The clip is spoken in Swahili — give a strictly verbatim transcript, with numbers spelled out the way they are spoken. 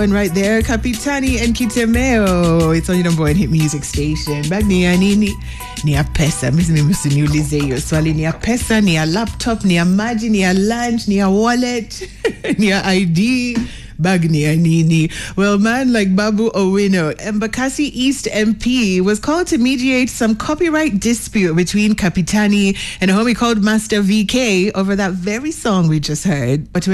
one right there. Kapitani and Kitemeo. It's on your number one hit music station. Bag ni ya nini? Ni ya pesa. Mimi msiniulize hiyo swali. Ni ya pesa, ni ya laptop, ni ya maji, ni ya lunch, ni ya wallet, ni ya I D. Bag ni ya nini? Well, man like Babu Owino, Embakasi East M P, was called to mediate some copyright dispute between Kapitani and a homie called Master V K over that very song we just heard. But